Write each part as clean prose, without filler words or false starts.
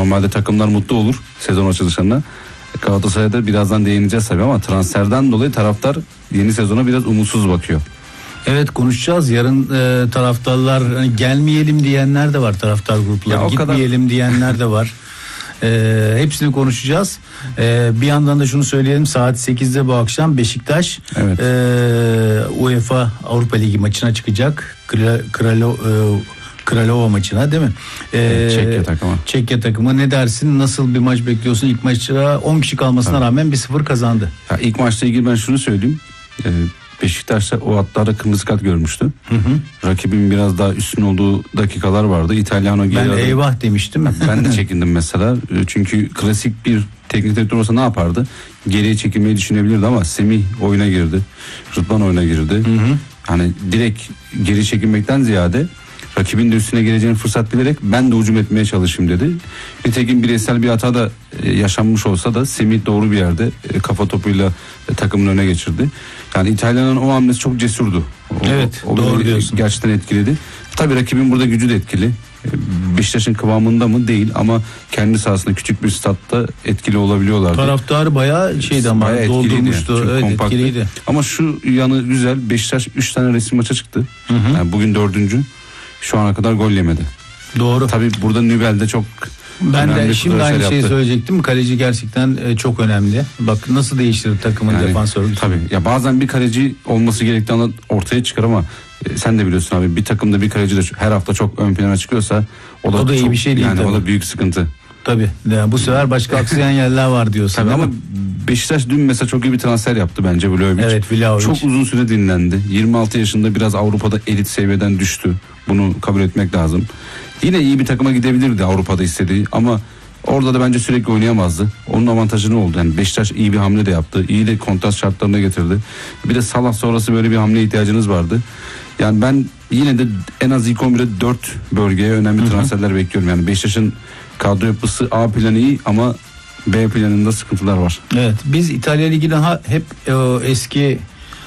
Normalde takımlar mutlu olur sezon açılışında. Galatasaray'da birazdan değineceğiz tabii ama transferden dolayı taraftar yeni sezona biraz umutsuz bakıyor. Evet, konuşacağız. Yarın taraftarlar hani gelmeyelim diyenler de var, taraftar grupları. Gitmeyelim diyenler de var. Hepsini konuşacağız. Bir yandan da şunu söyleyelim, saat 8'de bu akşam Beşiktaş evet. UEFA Avrupa Ligi maçına çıkacak. Kralova maçına, değil mi? Çekya takımı. Ne dersin? Nasıl bir maç bekliyorsun? İlk maçta 10 kişi kalmasına rağmen 1-0 kazandı. Ya ilk maçla ilgili ben şunu söyleyeyim. Beşiktaş'ta o hatlarda kırmızı kart görmüştü. Rakibin biraz daha üstün olduğu dakikalar vardı. İtalyano ben eyvah demiştim. Ben de çekindim mesela. Çünkü klasik bir teknik direktör olsa ne yapardı? Geriye çekilmeyi düşünebilirdi ama Semih oyuna girdi. Rıdvan oyuna girdi. Hani direkt geri çekilmekten ziyade rakibin de üstüne geleceğini fırsat bilerek ben de hücum etmeye çalışayım dedi. Nitekim bireysel bir hata da yaşanmış olsa da Semih doğru bir yerde kafa topuyla takımın öne geçirdi. Yani İtalya'nın o hamlesi çok cesurdu. Evet, doğru diyorsun. Gerçekten etkiledi. Tabii rakibin burada gücü de etkili. Beşiktaş'ın kıvamında mı değil ama kendi sahasında küçük bir statta etkili olabiliyorlardı. Taraftarı bayağı şeydi ama bayağı doldurmuştu. Yani. Evet, kompaktı. Etkiliydi. Ama şu yanı güzel, Beşiktaş 3 tane resim maça çıktı. Yani bugün 4. Şu ana kadar gol yemedi. Doğru. Tabii burada Nübel de çok ben de şimdi aynı şeyi söyleyecektim. Kaleci gerçekten çok önemli. Bak nasıl değiştirir takımın defansörü. Tabii ya bazen bir kaleci olması gerektiğini ortaya çıkar ama sen de biliyorsun abi, bir takımda bir kaleci de her hafta çok ön plana çıkıyorsa o da iyi çok, bir şey değil. Yani o da büyük sıkıntı. Tabii. Yani bu sefer başka aksayan yerler var diyorsun. Tabii ama Beşiktaş dün mesela çok iyi bir transfer yaptı bence Vlahovic. Evet, Vlahovic. Çok uzun süre dinlendi. 26 yaşında biraz Avrupa'da elit seviyeden düştü. Bunu kabul etmek lazım. Yine iyi bir takıma gidebilirdi Avrupa'da istediği ama orada da bence sürekli oynayamazdı. Onun avantajı ne oldu? Yani Beşiktaş iyi bir hamle de yaptı. İyi de kontrat şartlarına getirdi. Bir de Salah sonrası böyle bir hamleye ihtiyacınız vardı. Yani ben yine de en az ilk 11'e 4 bölgeye önemli transferler bekliyorum. Yani Beşiktaş'ın kadro yapısı A planı iyi ama B planında sıkıntılar var. Evet, biz İtalya Ligi'de hep eski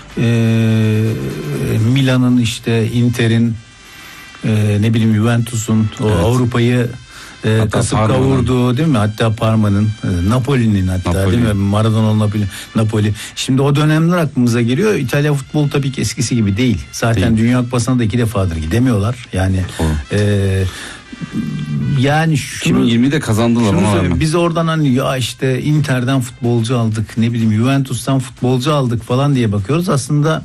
Milan'ın, işte Inter'in, ne bileyim Juventus'un Avrupa'yı kasıp kavurduğu, değil mi? Hatta Parma'nın, Napoli'nin değil mi? Maradona'nın Napoli. Şimdi o dönemler aklımıza geliyor. İtalya futbolu tabii ki eskisi gibi değil. Zaten değil. Dünya Kupası'na da 2 defadır gidemiyorlar. Yani yani 2020'de kazandılar ama biz oradan hani ya işte Inter'den futbolcu aldık, ne bileyim Juventus'tan futbolcu aldık falan diye bakıyoruz. Aslında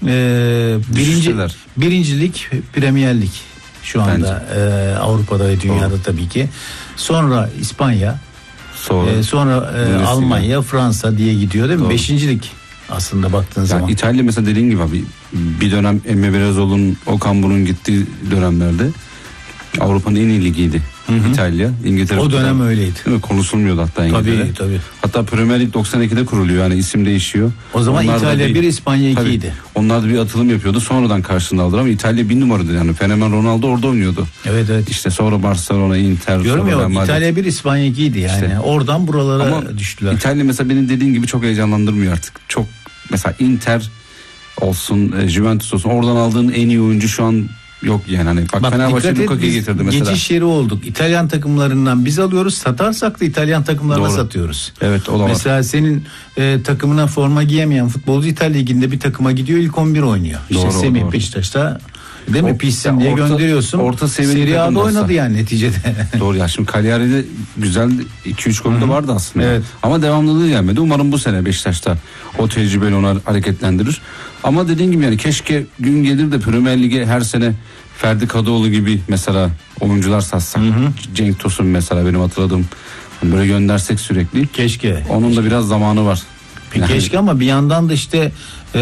birincilik Premier Lig şu anda Avrupa'da ve dünyada tabii ki. Sonra İspanya, sonra Almanya, Fransa diye gidiyor değil mi? Doğru. Beşincilik aslında baktığın zaman. İtalya mesela dediğin gibi abi, bir dönem Emre Belözoğlu'nun, Okan Buruk'un gittiği dönemlerde Avrupa'nın en iyi ligiydi. İtalya, İngiltere. O dönem öyleydi. Konuşulmuyordu hatta İngiltere. Tabii. Hatta Premier Lig 92'de kuruluyor, yani isim değişiyor. O zaman onlar İtalya 1, İspanya 2 idi. Onlar da bir atılım yapıyordu. Sonradan karşılığını aldılar ama İtalya 1 numaradı yani. Fenomen Ronaldo orada oynuyordu. Evet. İşte sonra Barcelona, Inter. Görmüyor musun? İtalya 1, İspanya 2 idi yani. İşte. Oradan buralara ama düştüler. İtalya mesela benim dediğin gibi çok heyecanlandırmıyor artık. Çok mesela Inter olsun, Juventus olsun, oradan aldığın en iyi oyuncu şu an yok yani. Hani bak Fenerbahçe Lukaku'yu getirdi mesela. Geçiş yeri olduk. İtalyan takımlarından biz alıyoruz, satarsak da İtalyan takımlarına satıyoruz. Evet, o da var. Mesela senin takımına forma giyemeyen futbolcu İtalya Ligi'nde bir takıma gidiyor, ilk 11 oynuyor. İşte Semih Beşiktaş'ta değil mi? Pissin diye gönderiyorsun. Orta Serie A'da oynadı yani neticede. Doğru ya, şimdi Cagliari'de güzel 2-3 golü de vardı aslında. Evet. Ama devamlılığı gelmedi. Umarım bu sene Beşiktaş'ta o tecrübeyle onlar hareketlendirir. Ama dediğin gibi yani keşke gün gelir de Premier Lig'e her sene Ferdi Kadıoğlu gibi mesela oyuncular satsak. Cenk Tosun mesela benim hatırladığım. Böyle göndersek sürekli. Keşke. Onun da biraz zamanı var. Keşke ama bir yandan da işte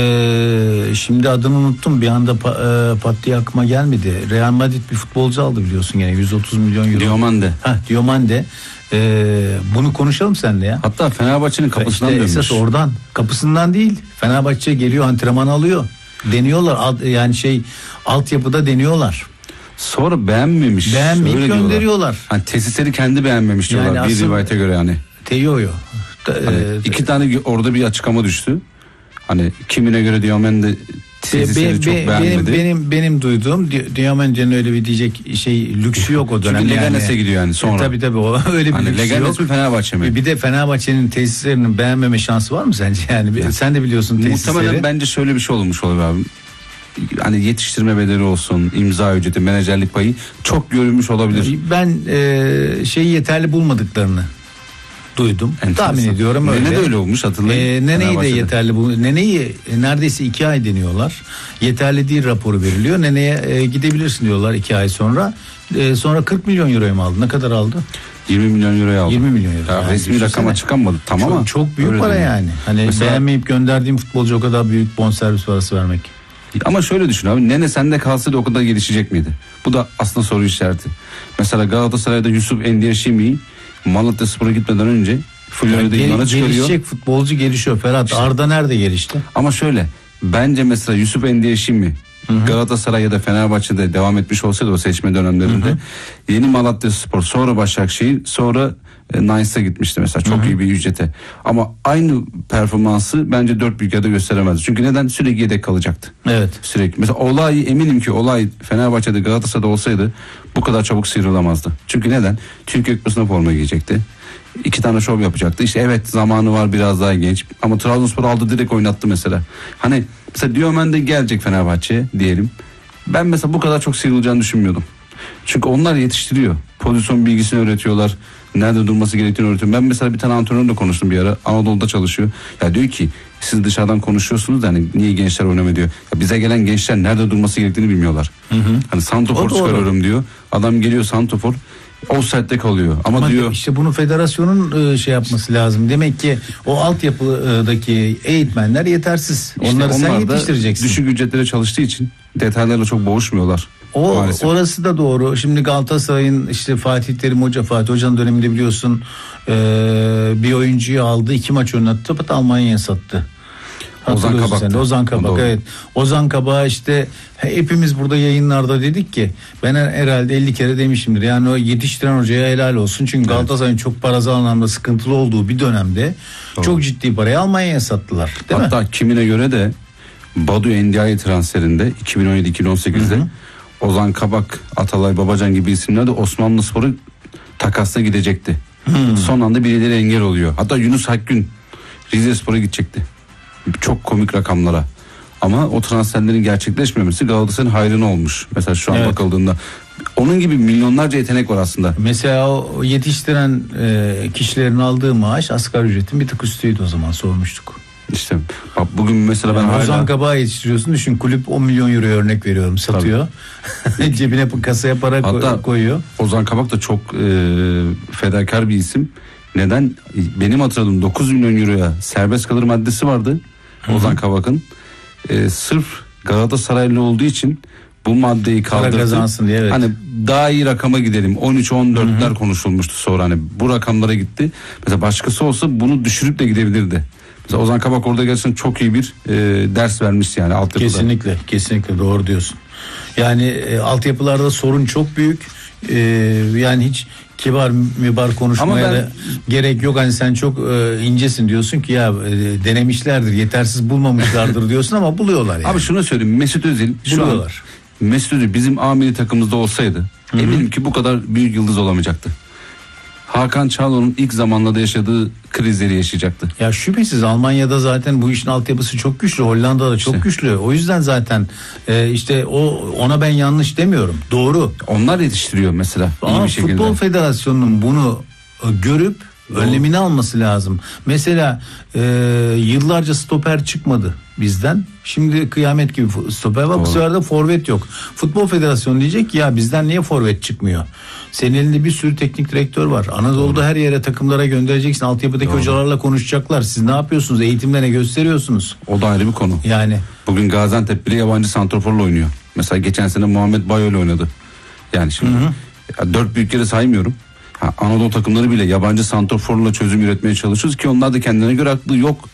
şimdi adını unuttum, bir anda pat diye aklıma gelmedi. Real Madrid bir futbolcu aldı biliyorsun gene 130 milyon euro. Diomande. Bunu konuşalım seninle ya. Hatta Fenerbahçe'nin kapısından dönmüş. Esas oradan, kapısından değil. Fenerbahçe geliyor, antrenman alıyor. Deniyorlar yani altyapıda deniyorlar. Sonra beğenmeyip gönderiyorlar. Hani tesisleri kendi beğenmemiş diyorlar yani bir rivayete göre yani. Teyoyo. Hani 2 tane orada bir açıklama düştü. Hani kimine göre Diomande Benim duyduğum Diamendi'nin öyle bir diyecek lüksü yok o dönem. Çünkü Leganes'e gidiyor yani sonra. Tabii o öyle bir hani lüksü Leganes yok. mi Fenerbahçe mi? Bir de Fenerbahçe'nin tesislerinin beğenmeme şansı var mı sence? Yani sen de biliyorsun tesisleri. Muhtemelen bence şöyle bir şey olmuş olur abi. Hani yetiştirme bedeli olsun, imza ücreti, menajerlik payı çok görülmüş olabilir. Ben yeterli bulmadıklarını duydum. Tahmin ediyorum öyle. Nene de öyle olmuş, hatırlayın. Nene'yi de yeterli Nene'yi neredeyse 2 ay deniyorlar. Yeterli değil raporu veriliyor. Nene'ye gidebilirsin diyorlar 2 ay sonra. Sonra 40 milyon euroya mı aldı? Ne kadar aldı? 20 milyon euroya aldı. 20 milyon euro. Yani resmi rakama çıkamadı tamam ama. Çok büyük para yani. Hani mesela, beğenmeyip gönderdiğim futbolcu o kadar büyük bonservis parası vermek. Ama şöyle düşün abi, Nene sende kalsaydı o kadar gelişecek miydi? Bu da aslında soru işareti. Mesela Galatasaray'da Yusuf Endiaşimi'yi Malatyaspor'a gitmeden önce Florya'da idmana çıkarıyor. Gelişecek futbolcu gelişiyor Ferhat. İşte. Arda nerede gelişti? Ama şöyle, bence mesela Yusuf Endiaşimi Galatasaray ya da Fenerbahçe'de devam etmiş olsaydı o seçme dönemlerinde, yeni Malatyaspor, sonra Başakşehir, sonra Nice'a gitmişti mesela çok iyi bir ücrete. Ama aynı performansı bence 4 büyüklerde gösteremezdi. Çünkü neden? Sürekli yedek kalacaktı. Evet. Sürekli. Mesela eminim ki olay Fenerbahçe'de, Galatasaray'da olsaydı bu kadar çabuk sıyrılamazdı. Çünkü neden? Türkiye Kupası'na forma giyecekti. 2 tane şov yapacaktı. İşte evet, zamanı var, biraz daha genç. Ama Trabzonspor aldı, direkt oynattı mesela. Hani mesela Diomende gelecek Fenerbahçe'ye diyelim. Ben mesela bu kadar çok sıyrılacağını düşünmüyordum. Çünkü onlar yetiştiriyor. Pozisyon bilgisini öğretiyorlar. Nerede durması gerektiğini öğretiyor. Ben mesela bir tane antrenörle konuştum bir ara. Anadolu'da çalışıyor. Ya diyor ki siz dışarıdan konuşuyorsunuz da hani niye gençler oynamıyor diyor. Ya bize gelen gençler nerede durması gerektiğini bilmiyorlar. Hani santrofor çıkarıyorum diyor. Adam geliyor santrofor. Offside'de kalıyor. Ama diyor işte bunu federasyonun yapması lazım. Demek ki o altyapıdaki eğitmenler yetersiz. İşte onları sen yetiştireceksin. Düşük ücretlere çalıştığı için detaylarla çok boğuşmuyorlar. Orası da doğru. Şimdi Galatasaray'ın işte Fatih Hoca'nın döneminde biliyorsun bir oyuncuyu aldı, 2 maç oynattı, Almanya'ya sattı. Ozan Kabak evet. Ozan Kabak'a işte hepimiz burada yayınlarda dedik ki, ben herhalde 50 kere demişimdir. Yani o yetiştiren hocaya helal olsun. Çünkü Galatasaray'ın çok parasal anlamda sıkıntılı olduğu bir dönemde çok ciddi parayı Almanya'ya sattılar. Hatta kimine göre de Badu Endiaye transferinde 2017-2018'de Ozan Kabak, Atalay Babacan gibi isimler de Osmanlıspor'u takasla gidecekti. Son anda birileri engel oluyor. Hatta Yunus Akgün Rizespor'a gidecekti. Çok komik rakamlara. Ama o transferlerin gerçekleşmemesi Galatasaray'ın hayrına olmuş. Mesela şu an bakıldığında. Onun gibi milyonlarca yetenek var aslında. Mesela o yetiştiren kişilerin aldığı maaş asgari ücretin bir tık üstüydü, o zaman sormuştuk. İşte bak bugün mesela ben Ozan Kabak'ı yetiştiriyorsun, düşün, kulüp 10 milyon euro örnek veriyorum satıyor. Cebine kasaya para koyuyor. Ozan Kabak da çok fedakar bir isim. Neden? Benim hatırladığım 9 milyon euroya serbest kalır maddesi vardı Ozan Kabak'ın. Sırf Galatasaraylı olduğu için bu maddeyi kaldırdı. Diye, evet. Hani daha iyi rakama gidelim. 13-14'ler konuşulmuştu sonra, hani bu rakamlara gitti. Mesela başkası olsa bunu düşürüp de gidebilirdi. Mesela Ozan Kabak orada gerçekten çok iyi bir ders vermiş yani altyapıda. Kesinlikle doğru diyorsun. Yani altyapılarda sorun çok büyük. Yani hiç kibar konuşmaya da gerek yok. Hani sen çok incesin diyorsun ki ya denemişlerdir, yetersiz bulmamışlardır diyorsun ama buluyorlar yani. Abi şunu söyleyeyim, Mesut Özil buluyorlar. Mesut Özil bizim A-milli takımımızda olsaydı eminim ki bu kadar büyük yıldız olamayacaktı. Hakan Çalhanoğlu'nun ilk zamanlarda yaşadığı krizleri yaşayacaktı. Ya şüphesiz Almanya'da zaten bu işin altyapısı çok güçlü. Hollanda'da çok güçlü. O yüzden zaten işte ona ben yanlış demiyorum. Doğru. Onlar yetiştiriyor mesela. Ama Futbol Federasyonu'nun bunu görüp önlemini alması lazım. Mesela yıllarca stoper çıkmadı bizden. Şimdi kıyamet gibi stoper var. Bu sefer de forvet yok. Futbol Federasyonu diyecek ki ya bizden niye forvet çıkmıyor? Senin elinde bir sürü teknik direktör var. Anadolu'da her yere takımlara göndereceksin. Altyapıdaki hocalarla konuşacaklar. Siz ne yapıyorsunuz? Eğitimde ne gösteriyorsunuz? O da ayrı bir konu. Yani. Bugün Gaziantep bile yabancı santroforla oynuyor. Mesela geçen sene Muhammed Bayo'yla oynadı. Yani şimdi 4 büyükleri saymıyorum. Anadolu takımları bile yabancı santroforla çözüm üretmeye çalışıyoruz ki onlar da kendilerine göre aklı yok.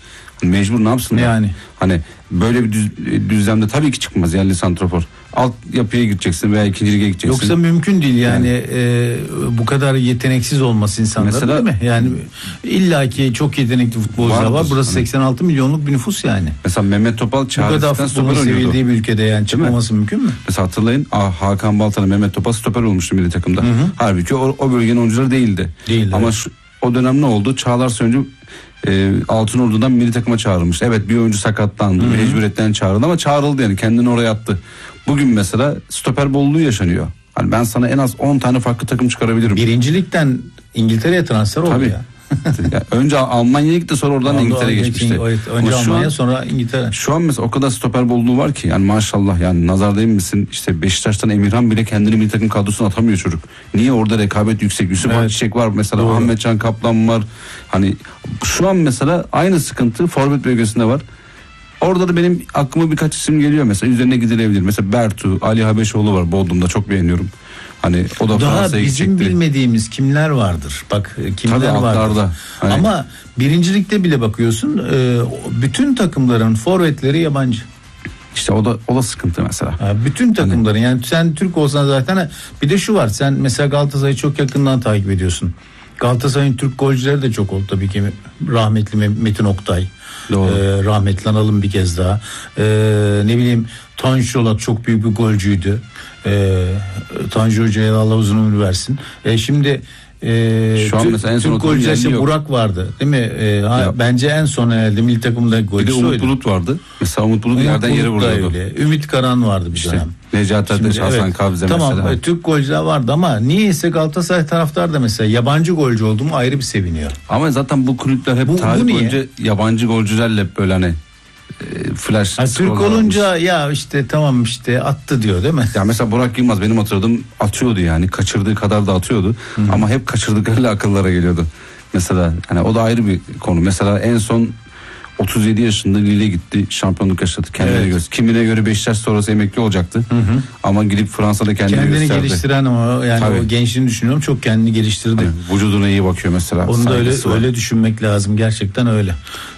Mecbur, ne yapsın? Yani. Hani böyle bir düzlemde tabii ki çıkmaz yerli santrafor. Alt yapıya gideceksin veya ikinci lige gideceksin. Yoksa mümkün değil yani bu kadar yeteneksiz olması insanlar, mesela, değil mi? Yani illaki çok yetenekli futbolcular var. Burası hani 86 milyonluk bir nüfus yani. Mesela Mehmet Topal bu kadar futbolun sevildiği bir ülkede yani çıkmaması mümkün mü? Mesela hatırlayın, Hakan Baltan'ın Mehmet Topal stoper olmuştu milli takımda. Halbuki o bölgenin oyuncuları değildi. Ama o dönem ne oldu? Çağlar Söyüncü Altınordu'dan milli takıma çağrılmıştı. Evet, bir oyuncu sakatlandı, mecburiyetten çağrıldı ama çağrıldı, yani kendini oraya attı. Bugün mesela stoper bolluğu yaşanıyor. Hani ben sana en az 10 tane farklı takım çıkarabilirim. Birincilikten İngiltere'ye transfer oldu. Tabii. Ya. Yani önce Almanya'ya gitti, sonra oradan İngiltere'ye geçmişti. Önce Almanya, sonra İngiltere. Şu an mesela o kadar stoper bolluğu var ki yani maşallah, yani nazar değil misin? İşte Beşiktaş'tan Emirhan bile kendini milli takım kadrosuna atamıyor çocuk. Niye? Orada rekabet yüksek. Yusuf Akçiçek var mesela. Doğru. Ahmet Can Kaplan var. Hani şu an mesela aynı sıkıntı forvet bölgesinde var. Orada da benim aklıma birkaç isim geliyor mesela, üzerine gidilebilir. Mesela Bertu, Ali Habeşoğlu var Bodrum'da, çok beğeniyorum. Hani o da daha Fransa'ya bizim gidecekti. Bilmediğimiz kimler vardır? Bak kimler vardır. Hani... Ama birincilikte bile bakıyorsun bütün takımların forvetleri yabancı. İşte o da sıkıntı mesela. Bütün takımların yani sen Türk olsan zaten, bir de şu var, sen mesela Galatasaray'ı çok yakından takip ediyorsun. Galatasaray'ın Türk golcüleri de çok oldu tabii ki, rahmetli Metin Oktay. Rahmetli analım bir kez daha. Ne bileyim, Tanju Çolak çok büyük bir golcüydü. Tanju Hoca'ya Allah uzun ömür versin. Şimdi şu an mesela en son Türk golcüler Burak vardı değil mi? Bence en son herhalde milli takımda golcüsü. Bir de Umut Bulut vardı. Mesela Umut Bulut yerden yere vuruyordu. Ümit Karan vardı bir dönem. Necati Ateş, Hasan Kabze tamam, mesela. Türk golcüler vardı ama niyeyse Galatasaray taraftarı da mesela yabancı golcü oldu mu ayrı bir seviniyor. Ama zaten bu kulüpler hep tarih boyunca yabancı golcülerle böyle hani flash. Türk olunca ya işte tamam işte attı diyor değil mi? Ya mesela Burak Yılmaz benim hatırladığım atıyordu yani, kaçırdığı kadar da atıyordu. Ama hep kaçırdıklarıyla akıllara geliyordu. Mesela hani o da ayrı bir konu. Mesela en son 37 yaşında Lille gitti, şampiyonluk yaşadı kendine göre. Kimine göre Beşiktaş sonrası emekli olacaktı. Ama gidip Fransa'da kendini gösterdi. Geliştiren ama yani o gençliğini düşünüyorum, çok kendini geliştirdi. Hani vücuduna iyi bakıyor mesela. Onu da öyle düşünmek lazım, gerçekten öyle.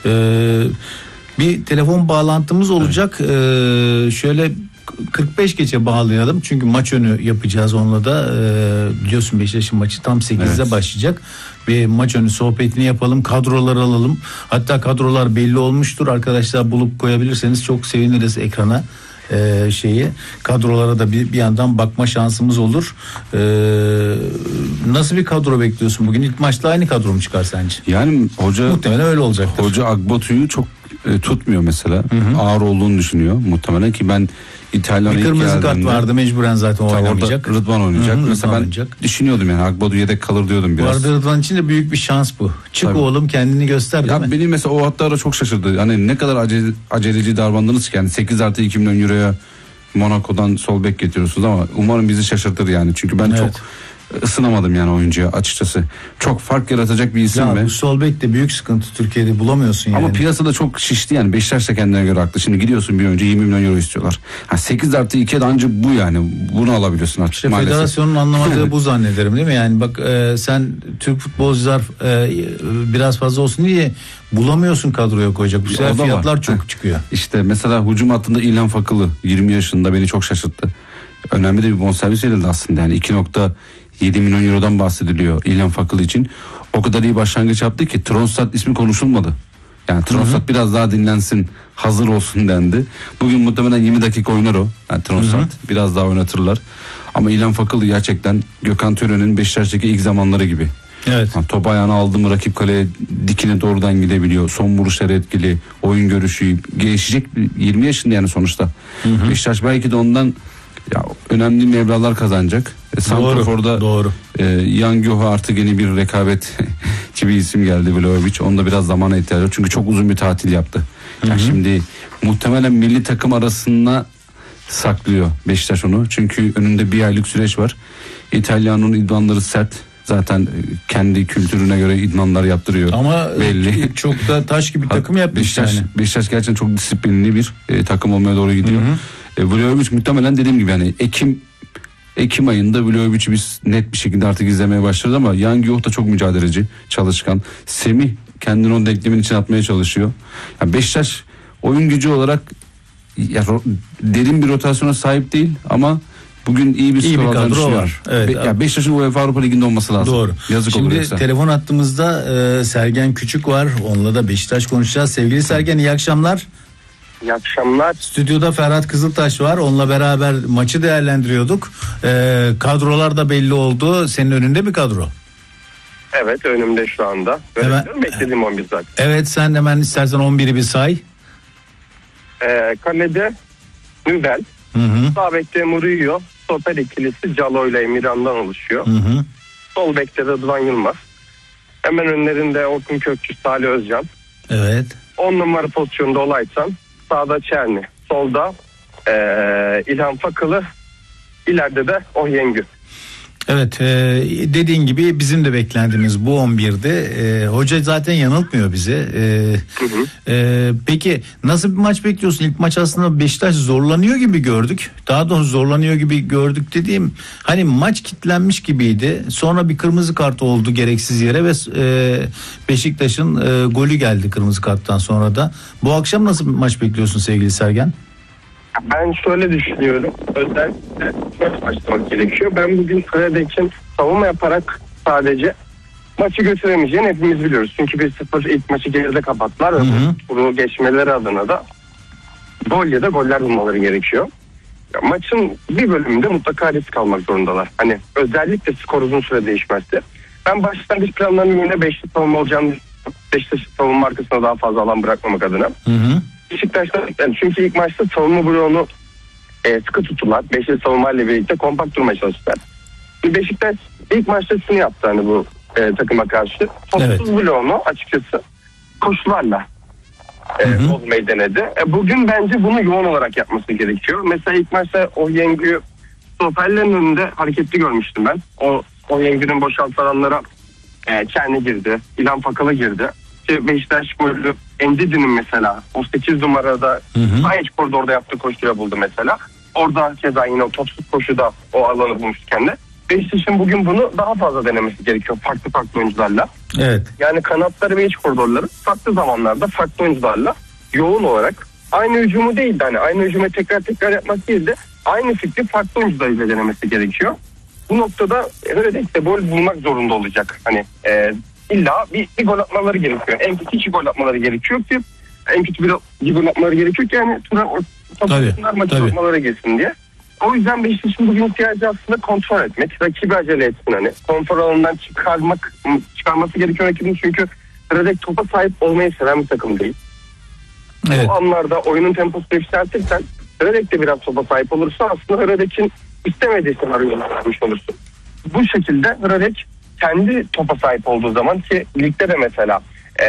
Bir telefon bağlantımız olacak. Şöyle 45 geçe bağlayalım. Çünkü maç önü yapacağız onunla da. Biliyorsun Beşiktaş'ın maçı tam 8'de başlayacak. Bir maç önü sohbetini yapalım. Kadroları alalım. Hatta kadrolar belli olmuştur. Arkadaşlar bulup koyabilirseniz çok seviniriz ekrana. Kadrolara da bir yandan bakma şansımız olur. Nasıl bir kadro bekliyorsun bugün? İlk maçta aynı kadro mu çıkar sence? Yani hoca muhtemelen öyle olacaktır. Hoca Agbatu'yu çok tutmuyor mesela. Ağır olduğunu düşünüyor muhtemelen ki ben İtalyan'a bir kırmızı kart vardı, mecburen zaten oynamayacak. Rıdvan oynayacak. Mesela ben düşünüyordum yani Agbatu yedek kalır diyordum biraz. Bu arada Rıdvan için de büyük bir şans bu. Çık oğlum, kendini göster değil mi? Beni mesela o hatlara çok şaşırdı. Hani ne kadar aceleci davrandınız ki yani 8+2 milyon euroya Monaco'dan sol bek getiriyorsunuz ama umarım bizi şaşırtır yani. Çünkü ben çok ısınamadım yani oyuncuya açıkçası. Çok fark yaratacak bir isim mi? Bu sol bek de büyük sıkıntı, Türkiye'de bulamıyorsun yani. Ama piyasada çok şişti yani. Beşiktaş da kendine göre haklı. Şimdi gidiyorsun bir oyuncu 20 milyon euro istiyorlar. 8+2 de ancak bu yani. Bunu alabiliyorsun artık maalesef. Federasyonun anlamadığı bu zannederim değil mi? Yani bak sen Türk futbolcular biraz fazla olsun diye bulamıyorsun kadroya koyacak. Bu sefer fiyatlar çok çıkıyor. İşte mesela hücum hattında İlhan Fakılı 20 yaşında beni çok şaşırttı. Önemli de bir bonservis verildi aslında yani 2.7 milyon eurodan bahsediliyor İlhan Fakılı için. O kadar iyi başlangıç yaptı ki Tronstad ismi konuşulmadı. Yani Tronstad biraz daha dinlensin, hazır olsun dendi. Bugün muhtemelen 20 dakika oynar o. Yani Tronstad biraz daha oynatırlar. Ama İlhan Fakılı gerçekten Gökhan Tören'in Beşiktaş'taki ilk zamanları gibi. Evet. Yani top ayağına aldı mı rakip kaleye dikine doğrudan gidebiliyor. Son vuruşları etkili, oyun görüşü gelişecek, 20 yaşında yani sonuçta. Beşiktaş belki de ondan önemli mevralar kazanacak. Santrafor'da doğru. Yan Göha artık yeni bir rekabet bir isim geldi, Vlahovic. Onda biraz zamana ihtiyacı var. Çünkü çok uzun bir tatil yaptı. Yani şimdi muhtemelen milli takım arasında saklıyor Beşiktaş onu. Çünkü önünde bir aylık süreç var. İtalyan'ın idmanları sert. Zaten kendi kültürüne göre idmanlar yaptırıyor. Ama belli. Çok da taş gibi takım yapmış Beşiktaş gerçekten çok disiplinli bir takım olmaya doğru gidiyor. Vlahovic muhtemelen dediğim gibi yani Ekim ayında Vlahovic'i biz net bir şekilde artık izlemeye başladık ama Yan Göh da çok mücadeleci, çalışkan. Semih Kendini o denklemin içine atmaya çalışıyor. Yani Beşiktaş oyun gücü olarak derin bir rotasyona sahip değil ama bugün iyi bir kadro var. Evet. Ya Beşiktaş'ın UEFA Avrupa Ligi'nde olması lazım. Doğru. Yazık Şimdi olur yoksa. telefon hattımızda Sergen Küçük var. Onunla da Beşiktaş konuşacağız. Sevgili Sergen, iyi akşamlar. İyi akşamlar. Stüdyoda Ferhat Kızıltaş var. Onunla beraber maçı değerlendiriyorduk. Kadrolar da belli oldu. Senin önünde mi kadro? Evet, önümde şu anda. Beklediğim 11 zaten. Evet, sen hemen istersen 11'i bir say. Kalede Nübel. Sağ bekte Murillo. Stoper ikilisi Calo ile Emirhan'dan oluşuyor. Sol bekte Rıdvan Yılmaz. Hemen önlerinde Orkun Kökçü, Salih Özcan. Evet. 10 numara pozisyonda Olaytan. Sağda Çerni. Solda İlhan Fakılı. İleride de Ohyengü. Evet, dediğin gibi bizim de beklentimiz bu 11'de. Hoca zaten yanıltmıyor bizi. Peki nasıl bir maç bekliyorsun? İlk maç aslında Beşiktaş zorlanıyor gibi gördük. Daha doğrusu zorlanıyor gibi gördük dediğim, hani maç kilitlenmiş gibiydi. Sonra bir kırmızı kart oldu gereksiz yere ve Beşiktaş'ın golü geldi kırmızı karttan sonra da. Bu akşam nasıl bir maç bekliyorsun sevgili Sergen? Ben şöyle düşünüyorum. Özellikle maç başlamak gerekiyor. Ben bugün Fredek'in savunma yaparak sadece maçı götüremeyeceğini hepimiz biliyoruz. Çünkü 1-0 ilk maçı geride kapattılar. Bunu geçmeleri adına da gol ya da goller bulmaları gerekiyor. Ya, maçın bir bölümünde mutlaka risk almak zorundalar. Hani özellikle skor uzun süre değişmezse. Ben başlangıç planlarının yine 5'li savunma olacağını düşünüyorum. Beşiktaş'ın savunma arkasına daha fazla alan bırakmamak adına. Beşiktaş'ta yani çünkü ilk maçta savunma bloğunu sıkı tuttular. Beşli savunmayla birlikte kompakt durmaya çalıştılar. Beşiktaş ilk maçta şunu yaptı hani bu takıma karşı. Topsuz bloğunu açıkçası koşularla bozmayı denedi. Bugün bence bunu yoğun olarak yapması gerekiyor. Mesela ilk maçta Ohyengü stoperlerin önünde hareketli görmüştüm ben. Ohyengü'nün boşalt alanlara Çerni girdi. İlhan Fakalı girdi. Beşiktaş golü Endidi'nin mesela o 8 numarada sağ iç koridorda yaptığı koşuya buldu mesela. Orada keza yine o topsuz koşuda o alanı bulmuştu kendine. Beşiktaş'ın bugün bunu daha fazla denemesi gerekiyor farklı oyuncularla. Evet. Yani kanatları ve iç koridorları farklı zamanlarda farklı oyuncularla yoğun olarak aynı hücumu değil de hani aynı hücumu tekrar yapmak değil de aynı fikri farklı oyuncularıyla denemesi gerekiyor. Bu noktada öyle gol bulmak zorunda olacak. Hani İlla bir gol atmaları gerekiyor. En kötü 2 gol atmaları gerekiyor ki bir gol atmaları gerekiyor ki yani maçı atmaları geçsin diye. O yüzden Beşiktaş'ın bugün ihtiyacı aslında kontrol etmek. Rakibi acele etsin hani. Konfor alanından çıkarması gerekiyor rakibin çünkü Radek topa sahip olmayı seven bir takım değil. Evet. O anlarda oyunun temposunu yükseltirsen Radek de biraz topa sahip olursa aslında Radek'in istemediği senaryoyu yapmış olursun. Bu şekilde Radek kendi topa sahip olduğu zaman ki ligde de mesela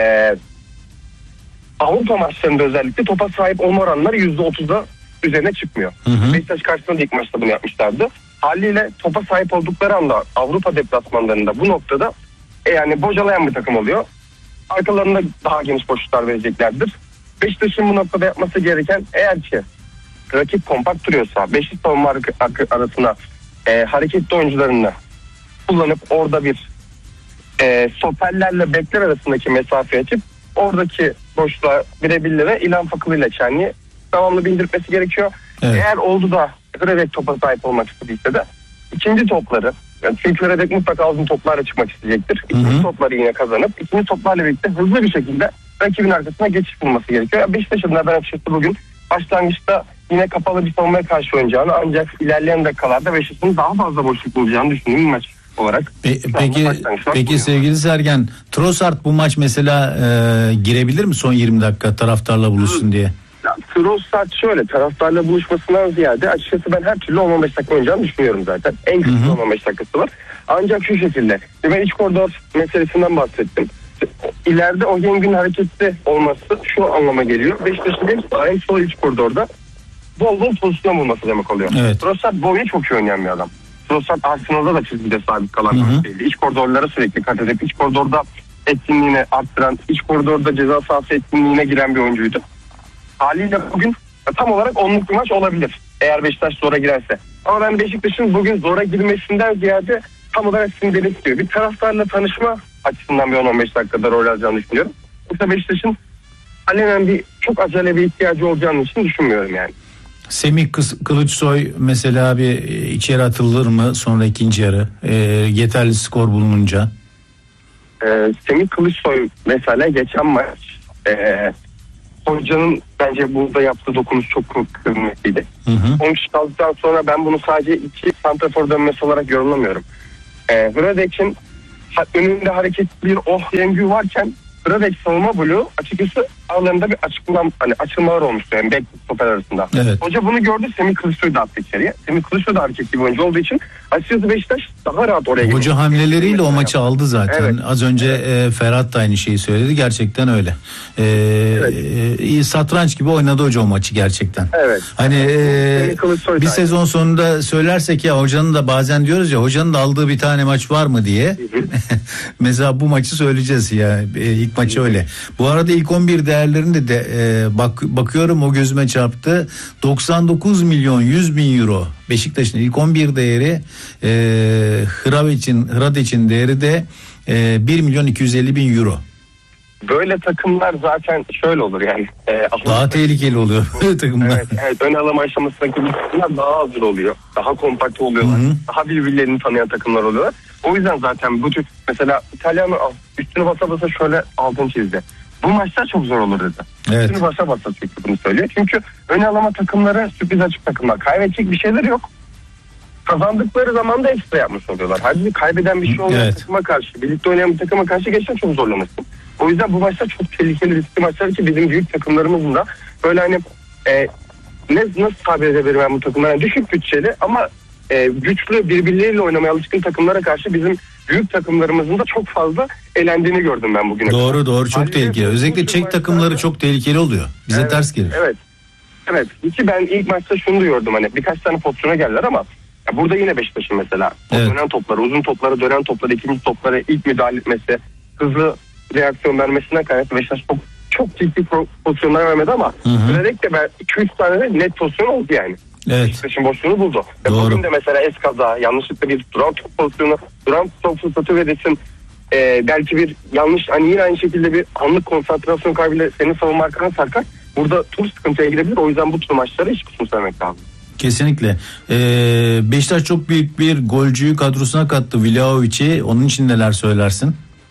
Avrupa maçlarında özellikle topa sahip olma oranları %30'da üzerine çıkmıyor. Beşiktaş karşısında ilk maçta bunu yapmışlardı. Haliyle topa sahip oldukları anda Avrupa deplasmanlarında bu noktada yani bocalayan bir takım oluyor. Arkalarında daha geniş boşluklar vereceklerdir. Beşiktaş'ın bu noktada yapması gereken eğer ki rakip kompakt duruyorsa Beşiktaş savunma arasına hareketli oyuncularını kullanıp orada bir stoperlerle bekler arasındaki mesafe açıp oradaki boşluğa birebirlere İlhan Fakılı ile Çerni'yi devamlı bindirmesi gerekiyor. Evet. Eğer oldu da Hredek topa sahip olmak istediyse de ikinci topları yani çünkü Hredek mutlaka uzun toplarla çıkmak isteyecektir. İkinci topları yine kazanıp ikinci toplarla birlikte hızlı bir şekilde rakibin arkasına geçiş bulması gerekiyor. Yani Beşiktaş'ın da ben açıkçası bugün başlangıçta yine kapalı bir savunmaya karşı oynayacağını ancak ilerleyen dakikalarda Beşiktaş'ın daha fazla boşluk bulacağını düşündüğüm bir maç olarak. Peki sevgili Sergen, Trossard bu maç mesela girebilir mi son 20 dakika taraftarla buluşsun diye? Trossard şöyle taraftarla buluşmasından ziyade açıkçası ben her türlü 10-15 dakika oynayacağını düşünüyorum zaten. En kötü 15 dakikası var. Ancak şu şekilde ben iç koridor meselesinden bahsettim. İleride o Yengün hareketli olması şu anlama geliyor. Beşiktaş'ın hem sol iç koridorda bol pozisyon bulması demek oluyor. Evet. Trossard bu oyunu çok iyi oynayan bir adam. Trossard Arsenal'da da çizgide sabit kalan bir şeydi. İç koridorlara sürekli kat edip iç koridorda etkinliğini arttıran, iç koridorda ceza sahası etkinliğine giren bir oyuncuydu. Haliyle bugün tam olarak 10'luk bir maç olabilir. Eğer Beşiktaş zora girerse. Ama ben Beşiktaş'ın bugün zora girmesinden ziyade tam olarak sinirleri istiyor. Bir taraftarla tanışma açısından bir 10-15 dakikada rol alacağını düşünüyorum. Yoksa Beşiktaş'ın alenen çok acele bir ihtiyacı olacağını için düşünmüyorum yani. Semih Kılıçsoy mesela bir içeri atılır mı sonra ikinci yarı yeterli skor bulununca? Semih Kılıçsoy mesela geçen maç hocanın bence burada yaptığı dokunuş çok kıymetliydi. 10 kişi kaldıktan sonra ben bunu sadece iki santrafor dönmesi olarak yorumlamıyorum. Hradek'in önünde hareketli bir Yengü varken Hradek savunma bloğu açıkçası aralarında bir açılmalar olmuştu yani bek stoper arasında. Evet. Hoca bunu gördü, Semih Kılıçsoy da attı içeriye. Semih Kılıçsoy da hareketli bir oyuncu olduğu için açıkçası Beşiktaş daha rahat oraya gidiyor. Hoca hamleleriyle o maçı aldı zaten. Evet. Az önce Ferhat da aynı şeyi söyledi. Gerçekten öyle. Satranç gibi oynadı hoca o maçı gerçekten. Evet. Hani bir sezon sonunda söylersek ya hocanın da bazen diyoruz ya hocanın da aldığı bir tane maç var mı diye. Mesela bu maçı söyleyeceğiz ya. İlk maçı öyle. Bu arada ilk 11 değerlerinde de bakıyorum o gözüme çarptı. 99 milyon 100 bin euro. Beşiktaş'ın ilk 11 değeri Hradek'in değeri de 1 milyon 250 bin euro. Böyle takımlar zaten şöyle olur yani. Daha tehlikeli oluyor takımlar. Evet, ön alama aşamasındaki takımlar daha hazır oluyor. Daha kompakt oluyorlar. Hı-hı. Daha birbirlerini tanıyan takımlar oluyorlar. O yüzden zaten bu tür mesela İtalyan üstünü basa basa şöyle altın çizdi. Bu maçlar çok zor olur dedi. Evet. Üstünü basa basa çünkü bunu söylüyor. Çünkü ön alama takımları sürpriz açık takımlar. Kaybedecek bir şeyler yok. Kazandıkları zaman da ekstra yapmış oluyorlar. Halbuki kaybeden bir şey olmayan takıma karşı, birlikte oynayan bir takıma karşı geçen çok zorlanırsın. O yüzden bu maçlar çok tehlikeli riskli maçlar ki bizim büyük takımlarımızın da böyle hani nasıl tabir edebilirim ben bu takımlara, yani düşük bütçeli ama güçlü birbirleriyle oynamaya alışkın takımlara karşı bizim büyük takımlarımızın da çok fazla elendiğini gördüm ben bugüne. Doğru çok tehlikeli. Özellikle Çek takımları çok tehlikeli oluyor. Bize ters gelir. Evet. Ki ben ilk maçta şunu diyordum hani birkaç tane pozisyona geldiler ama burada yine Beşiktaş'ın mesela dönen topları, uzun topları, dönen topları, ikinci topları ilk müdahale etmesi, hızlı reaksiyon vermesinden kaynaklı Beşiktaş çok ciddi pozisyonlar vermedi ama özellikle ben 2-3 tane de net pozisyon oldu yani. Evet. Beşiktaş'ın boşluğunu buldu. Bugün de mesela eskaza, yanlışlıkla bir duran top pozisyonu, duran top fırsatı verirsin. Belki bir yanlış hani yine aynı şekilde bir anlık konsantrasyon kaybıyla senin savunma arkana sarkar. Burada tur sıkıntıya girebilir. O yüzden bu tür maçları hiç küçümsemek lazım. Kesinlikle. Beşiktaş çok büyük bir golcüyü kadrosuna kattı, Vlahovic'i. Onun için neler söylersin?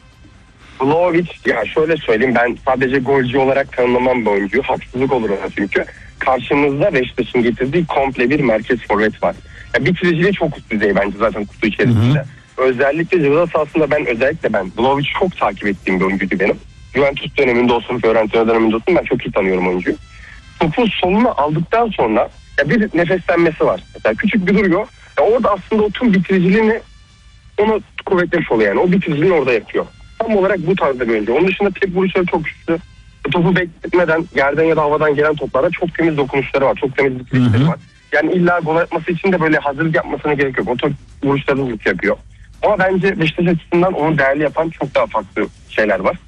Vlahovic ya şöyle söyleyeyim, ben sadece golcü olarak tanımlamam bir oyuncuyu. Haksızlık olur ona çünkü. Karşımızda Beşiktaş'ın getirdiği komple bir merkez forvet var. Ya bitiriciliği çok üst düzey bence zaten kutu içerisinde. Özellikle ceza sahasında ben Vlahovic'i çok takip ettiğim bir oyuncuydu benim. Juventus döneminde olsun, Fiorentina döneminde olsun ben çok iyi tanıyorum oyuncuyu. Topun solunu aldıktan sonra ya bir nefeslenmesi var. Mesela küçük bir duruyor. Ya orada aslında o tüm bitiriciliğini onu kuvvetlemiş oluyor yani. O bitiriciliğini orada yapıyor. Tam olarak bu tarzda bir oyuncu. Onun dışında tek vuruşları çok güçlü. Topu bekletmeden yerden ya da havadan gelen toplara çok temiz dokunuşları var. Çok temiz bitiricileri var. Yani illa gol atması için de böyle hazırlık yapmasına gerek yok. O top vuruşlarını yapıyor. Ama bence Beşiktaş açısından onu değerli yapan çok daha farklı şeyler var.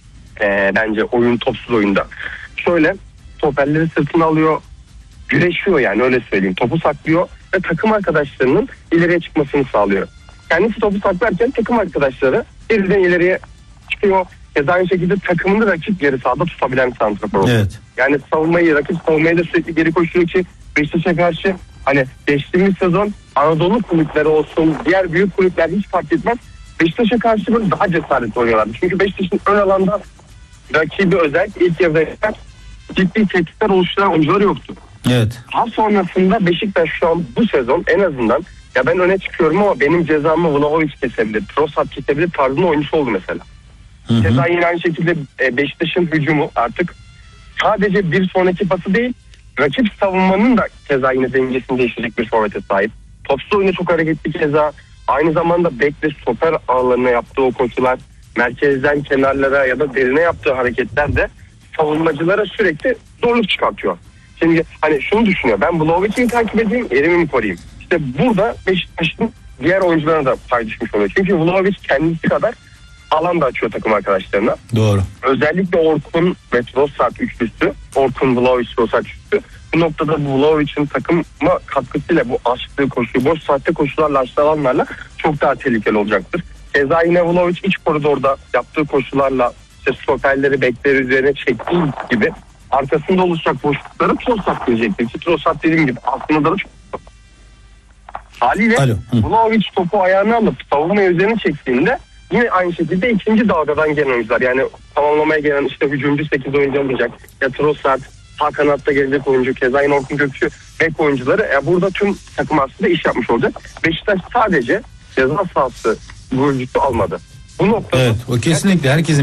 Bence topsuz oyunda. Şöyle stoperleri sırtına alıyor. Güreşiyor yani öyle söyleyeyim. Topu saklıyor ve takım arkadaşlarının ileriye çıkmasını sağlıyor. Kendisi topu saklarken takım arkadaşları birden ileriye çıkıyor. Ya da aynı şekilde takımını rakip geri sahada tutabilen bir santrafor oluyor. Evet. Yani rakip savunmayı da sürekli geri koşuyor ki Beşiktaş'a karşı hani geçtiğimiz sezon Anadolu kulüpleri olsun, diğer büyük kulüpler hiç fark etmez. Beşiktaş'a karşı böyle daha cesaretli oynuyorlardı. Çünkü Beşiktaş'ın ön alanda rakibi özellikle ilk yarıda ciddi tehditler oluşturan oyuncuları yoktu. Evet. Daha sonrasında Beşiktaş şu an bu sezon en azından ya ben öne çıkıyorum ama benim cezamı Vlahovic kesebilir, Trossard kesebilir tarzında oyuncusu oldu mesela. Keza yine aynı şekilde Beşiktaş'ın hücumu artık sadece bir sonraki pası değil, rakip savunmanın da keza yine dengesini değiştirecek bir forvete sahip. Topsuz oyunda çok hareketli keza. Aynı zamanda bekle stoper ağlarına yaptığı o koşular, merkezden kenarlara ya da derine yaptığı hareketler de savunmacılara sürekli zorluk çıkartıyor. Şimdi hani şunu düşünüyor, ben Vlahovic'i takip edeyim, yerimi mi koruyayım? İşte burada Beşiktaş'ın diğer oyuncularına da pay düşmüş oluyor. Çünkü Vlahovic kendisi kadar alan da açıyor takım arkadaşlarına. Doğru. Özellikle Orkun ve Trossard üçlüsü, Orkun, Vlahovic, Trossard üçlüsü. Bu noktada bu Vlahovic'in takıma katkısıyla bu açtığı koşuyu, boş saatte koşularla, açtığı alanlarla çok daha tehlikeli olacaktır. Keza yine Vlahovic iç koridorda yaptığı koşularla işte stoperleri bekleri üzerine çektiği gibi arkasında oluşacak boşlukları Trossard girecektir. Ki Trossard dediğim gibi aslında da çok haliyle Vlahovic topu ayağına alıp savunmaya üzerine çektiğinde yine aynı şekilde ikinci dalgadan gelen oyuncular, yani tamamlamaya gelen işte hücumcu 8 oyuncu olacak. Ya Trossard, sağ kanatta gelecek oyuncu, keza yine Orkun Kökçü bek oyuncuları. Burada tüm takım aslında iş yapmış olacak. Beşiktaş sadece ceza sahası golcüsü almadı. Bu noktada evet, o kesinlikle herkesin